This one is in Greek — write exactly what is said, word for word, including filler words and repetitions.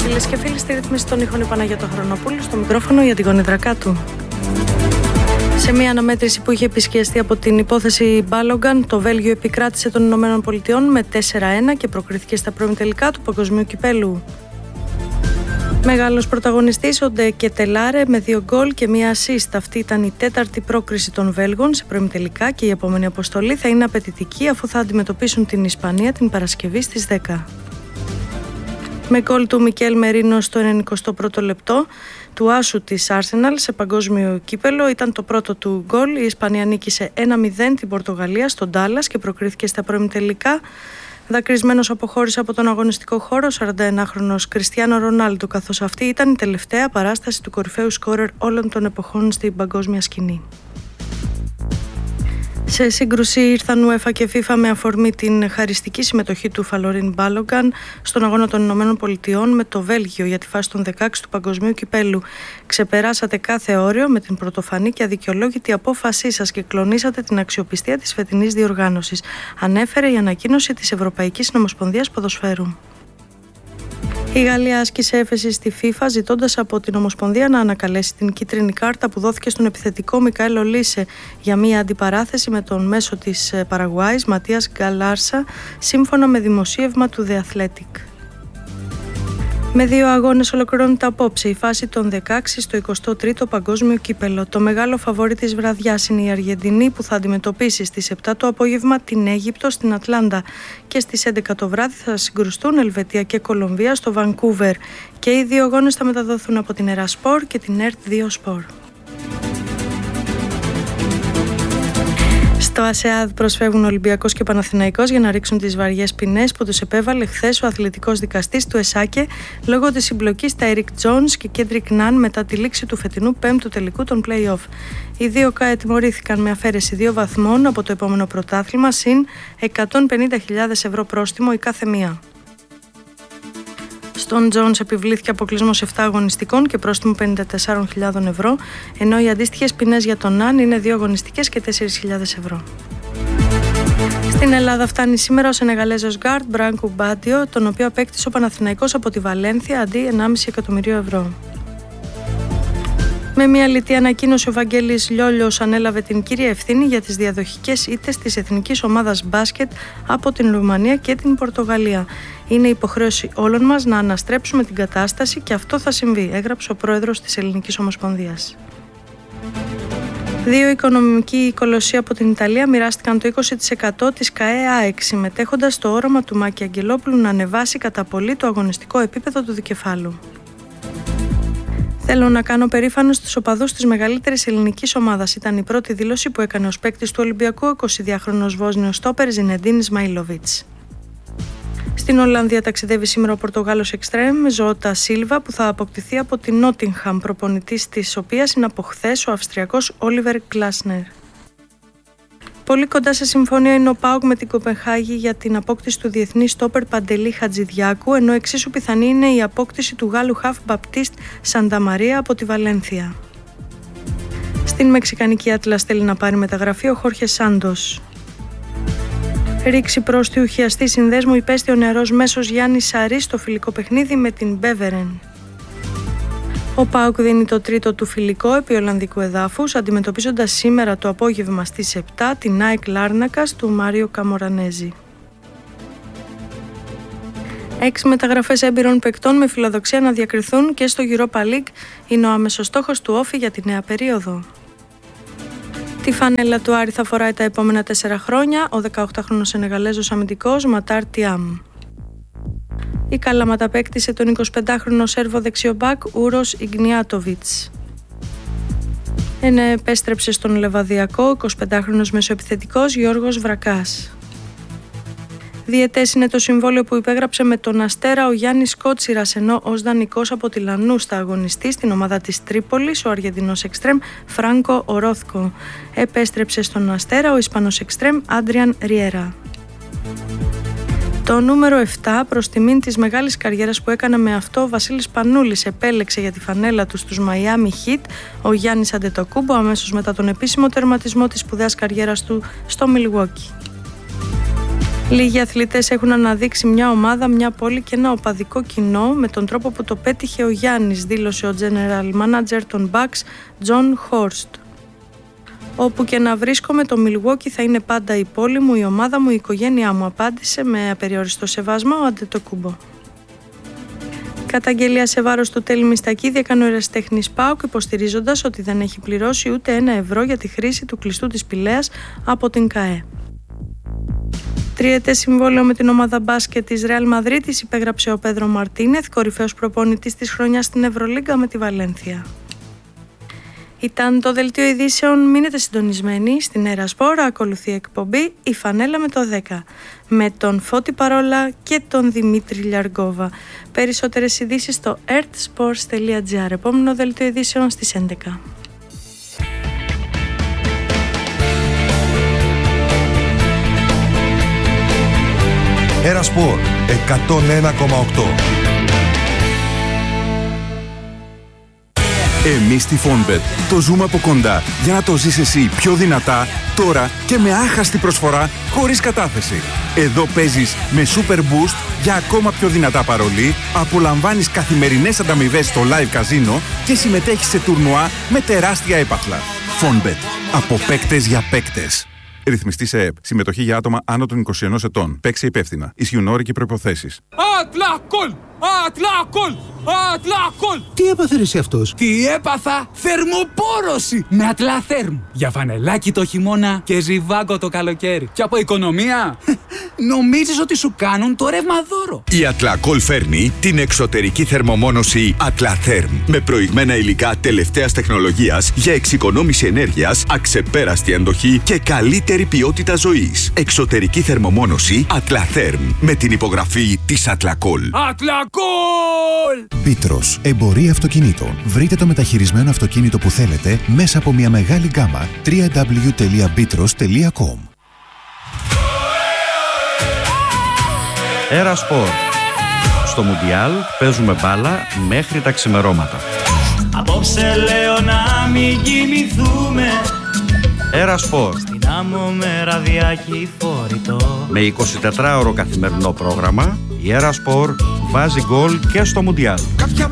Φίλες και φίλοι, στη ρύθμιση των ήχων η Παναγιώτα Χρονοπούλου, στο μικρόφωνο η Αντιγόνη Δρακάτου. Σε μια αναμέτρηση που είχε επισκιαστεί από την υπόθεση Μπάλογκαν, το Βέλγιο επικράτησε των Ηνωμένων Πολιτειών με τέσσερα ένα και προκρίθηκε στα πρώιμη τελικά του Παγκοσμίου Κυπέλου. Μεγάλος πρωταγωνιστής ο Ντε Κετελάρε με δύο γκολ και μία assist. Αυτή ήταν η τέταρτη πρόκριση των Βέλγων σε πρώιμη τελικά και η επόμενη αποστολή θα είναι απαιτητική αφού θα αντιμετωπίσουν την Ισπανία την Παρασκευή στις δέκα. Με γκολ του Μικέλ Μερίνο στο ενενηκοστό πρώτο λεπτό του άσου της Arsenal σε παγκόσμιο κύπελο ήταν το πρώτο του γκολ. Η Ισπανία νίκησε ένα μηδέν την Πορτογαλία στο Ντάλλας και προκρίθηκε στα πρώιμη τελικά. Δακρυσμένος αποχώρησε από τον αγωνιστικό χώρο σαρανταενάχρονος Κριστιάνο Ρονάλντο, καθώς αυτή ήταν η τελευταία παράσταση του κορυφαίου σκόρερ όλων των εποχών στην παγκόσμια σκηνή. Σε σύγκρουση ήρθαν UEFA και FIFA με αφορμή την χαριστική συμμετοχή του Φαλωρίν Μπάλογκαν στον αγώνα των Ηνωμένων Πολιτειών με το Βέλγιο για τη φάση των δεκαέξι του Παγκοσμίου Κυπέλου. Ξεπεράσατε κάθε όριο με την πρωτοφανή και αδικαιολόγητη απόφασή σας και κλονίσατε την αξιοπιστία της φετινής διοργάνωσης, ανέφερε η ανακοίνωση της Ευρωπαϊκής Ομοσπονδίας Ποδοσφαίρου. Η Γαλλία άσκησε έφεση στη FIFA ζητώντας από την Ομοσπονδία να ανακαλέσει την κίτρινη κάρτα που δόθηκε στον επιθετικό Μικαέλ Ολίσε για μια αντιπαράθεση με τον μέσο της Παραγουάης Ματίας Γκαλάρσα, σύμφωνα με δημοσίευμα του The Athletic. Με δύο αγώνες ολοκληρώνεται απόψε η φάση των δεκαέξι στο εικοστό τρίτο Παγκόσμιο Κύπελο. Το μεγάλο φαβόρι της βραδιάς είναι η Αργεντινή που θα αντιμετωπίσει στις επτά το απόγευμα την Αίγυπτο στην Ατλάντα και στις έντεκα το βράδυ θα συγκρουστούν Ελβετία και Κολομβία στο Βανκούβερ και οι δύο αγώνες θα μεταδοθούν από την Ερασπορ και την ΕΡΤ δύο Σπορ. Στο ΑΣΕΑΔ προσφεύγουν Ολυμπιακός και Παναθηναϊκός για να ρίξουν τις βαριές ποινές που τους επέβαλε χθες ο αθλητικός δικαστής του ΕΣΑΚΕ λόγω της συμπλοκής τα Eric Jones και Kendrick Nunn μετά τη λήξη του φετινού πέμπτου τελικού των play-off. Οι δύο ΚΑΕ τιμωρήθηκαν με αφαίρεση δύο βαθμών από το επόμενο πρωτάθλημα συν εκατόν πενήντα χιλιάδες ευρώ πρόστιμο η κάθε μία. Στον Jones επιβλήθηκε αποκλεισμός επτά αγωνιστικών και πρόστιμο πενήντα τέσσερις χιλιάδες ευρώ, ενώ οι αντίστοιχες ποινές για τον Ναν είναι δύο αγωνιστικές και τέσσερις χιλιάδες ευρώ. Στην Ελλάδα φτάνει σήμερα ο Σενεγαλέζος γκάρντ Μπράνκο Μπάντιο, τον οποίο απέκτησε ο Παναθηναϊκός από τη Βαλένθια αντί ενάμιση εκατομμυρίου ευρώ. Με μια λιτή ανακοίνωση, ο Βαγγέλης Λιόλιος ανέλαβε την κύρια ευθύνη για τις διαδοχικές ήττες της εθνικής ομάδας μπάσκετ από την Ρουμανία και την Πορτογαλία. Είναι υποχρέωση όλων μας να αναστρέψουμε την κατάσταση και αυτό θα συμβεί, έγραψε ο πρόεδρος της Ελληνικής Ομοσπονδίας. Δύο οικονομικοί κολοσσοί από την Ιταλία μοιράστηκαν το είκοσι τοις εκατό της ΚΑΕ ΑΕΚ, συμμετέχοντας στο όραμα του Μάκη Αγγελόπουλου να ανεβάσει κατά πολύ το αγωνιστικό επίπεδο του δικεφάλου. Θέλω να κάνω περήφανος τους οπαδούς της μεγαλύτερης ελληνικής ομάδας. Ήταν η πρώτη δήλωση που έκανε ως παίκτης του Ολυμπιακού εικοσιδυάχρονος Βόσνιος στόπερ Ζινεντίν Ισμαήλοβιτς. Στην Ολλανδία ταξιδεύει σήμερα ο Πορτογάλος εξτρέμ Ζώτα Σίλβα που θα αποκτηθεί από την Νότιγχαμ, προπονητής της οποίας είναι από χθες ο Αυστριακός Όλιβερ Γκλάσνερ. Πολύ κοντά σε συμφωνία είναι ο ΠΑΟΚ με την Κοπενχάγη για την απόκτηση του διεθνή στόπερ Παντελή Χατζηδιάκου, ενώ εξίσου πιθανή είναι η απόκτηση του Γάλλου χαφ Μπαπτίστ Σανταμαρία από τη Βαλένθια. Στην Μεξικανική Άτλας θέλει να πάρει μεταγραφή ο Χόρχε Σάντος. Ρήξη πρόστιου χιαστή συνδέσμου υπέστη ο νεαρός μέσος Γιάννης Σαρής στο φιλικό παιχνίδι με την Μπέβερεν. Ο ΠΑΟΚ δίνει το τρίτο του φιλικό επί Ολλανδικού εδάφους, αντιμετωπίζοντας σήμερα το απόγευμα στις επτά την ΑΕΚ Λάρνακας του Μάριο Καμορανέζη. Έξι μεταγραφές έμπειρων παικτών με φιλοδοξία να διακριθούν και στο Europa League είναι ο άμεσος στόχος του Όφη για τη νέα περίοδο. Τη φανέλα του Άρη θα φοράει τα επόμενα τέσσερα χρόνια ο δεκαοκτάχρονος Σενεγαλέζος αμυντικός Ματάρ Τιάμ. Η Καλαμάτα απέκτησε τον εικοσιπεντάχρονο Σέρβο δεξιομπάκ Ούρος Ιγνιάτοβιτς. Ενώ επέστρεψε στον Λεβαδιακό εικοσιπεντάχρονος μεσοεπιθετικός Γιώργος Βρακάς. Διετές είναι το συμβόλαιο που υπέγραψε με τον Αστέρα ο Γιάννης Κότσιρας, ενώ ως δανεικός από τη Λανούς θα αγωνιστεί στην ομάδα της Τρίπολης ο Αργεντινός εξτρέμ Φράνκο Ορόθκο. Επέστρεψε στον Αστέρα ο Ισπανός εξτρέμ Άντριαν Ριέρα. Το νούμερο επτά, προς τιμήν της μεγάλης καριέρας που έκανε με αυτό, ο Βασίλης Πανούλης επέλεξε για τη φανέλα του στους Miami Heat ο Γιάννης Αντετοκούμπο αμέσως μετά τον επίσημο τερματισμό της σπουδαίας καριέρας του στο Milwaukee. Λίγοι αθλητές έχουν αναδείξει μια ομάδα, μια πόλη και ένα οπαδικό κοινό με τον τρόπο που το πέτυχε ο Γιάννης, δήλωσε ο General Manager των Bucks, John Horst. Όπου και να βρίσκομαι, το Milwaukee θα είναι πάντα η πόλη μου, η ομάδα μου, η οικογένειά μου, απάντησε με απεριόριστο σεβασμό ο Αντετοκούμπο. Καταγγελία σε βάρος του Τέλη Μιστακίδη έκανε ο ερασιτέχνης ΠΑΟΚ, υποστηρίζοντας ότι δεν έχει πληρώσει ούτε ένα ευρώ για τη χρήση του κλειστού της Πηλαίας από την ΚΑΕ. Τριετές συμβόλαιο με την ομάδα μπάσκετ της Ρεάλ Μαδρίτης υπέγραψε ο Πέδρο Μαρτίνεθ, κορυφαίος προπονητής της χρονιάς στην Ευρωλίγκα με τη Βαλένθια. Ήταν το δελτίο ειδήσεων. Μείνετε συντονισμένοι στην Έρα Σπορ. Ακολουθεί εκπομπή η Φανέλα με το δέκα με τον Φώτη Παρόλα και τον Δημήτρη Λιαργόβα. Περισσότερες ειδήσεις στο earthsports τελεία gr. Επόμενο δελτίο ειδήσεων στις έντεκα. Έρα Σπορ εκατόν ένα κόμμα οκτώ. Εμείς στη Fonbet το ζούμε από κοντά για να το ζεις εσύ πιο δυνατά, τώρα και με άχαστη προσφορά χωρίς κατάθεση. Εδώ παίζεις με Super Boost για ακόμα πιο δυνατά παρολί, απολαμβάνεις καθημερινές ανταμοιβές στο live καζίνο και συμμετέχεις σε τουρνουά με τεράστια έπαθλα. Fonbet. Από παίκτες για παίκτες. Ρυθμιστή σε ΕΕΠ. Συμμετοχή για άτομα άνω των είκοσι ενός ετών. Παίξε υπεύθυνα. Ισχύουν όροι και προϋποθέσεις. Ατλακόλ! Ατλακόλ! Ατλακόλ! Τι έπαθε εσύ αυτός? Τι έπαθα? Θερμοπόρωση! Με Ατλαθέρμ. Για φανελάκι το χειμώνα και ζιβάγκο το καλοκαίρι. Και από οικονομία, νομίζεις ότι σου κάνουν το ρεύμα δώρο. Η Ατλακόλ φέρνει την εξωτερική θερμομόνωση Ατλαθέρμ. Με προηγμένα υλικά τελευταίας τεχνολογίας για εξοικονόμηση ενέργειας, αξεπέραστη αντοχή και καλύτερη ποιότητα ζωής. Εξωτερική θερμομόνωση Ατλαθέρμ. Με την υπογραφή της Ατλακόλ. Ατλακόλ! Πίτρος, εμπορία αυτοκινήτων. Βρείτε το μεταχειρισμένο αυτοκίνητο που θέλετε μέσα από μια μεγάλη γκάμα. double-u double-u double-u τελεία μπίτρος τελεία κομ. Έρα Σπορ. Στο Μουντιάλ παίζουμε μπάλα μέχρι τα ξημερώματα. Απόψε λέω να μην κοιμηθούμε. Έρα Σπορ. Στην άμμο με ραδιάκι φορητό. Με εικοσιτετράωρο καθημερινό πρόγραμμα, η Έρα Σπορ βάζει γκολ και στο Μουντιάλ.